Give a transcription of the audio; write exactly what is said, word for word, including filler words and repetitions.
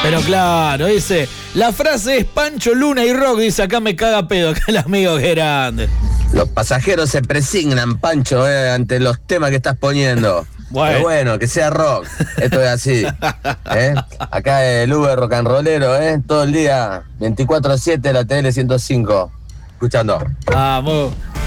Pero claro, dice, la frase es Pancho, Luna y Rock, dice, acá me caga pedo, acá el amigo que grande. Los pasajeros se presignan, Pancho, eh, ante los temas que estás poniendo. Bueno. Pero bueno, que sea rock. Esto es así. ¿eh? Acá el Uber rock and rollero, ¿eh? Todo el día, veinticuatro siete, la T L ciento cinco. Escuchando. Vamos.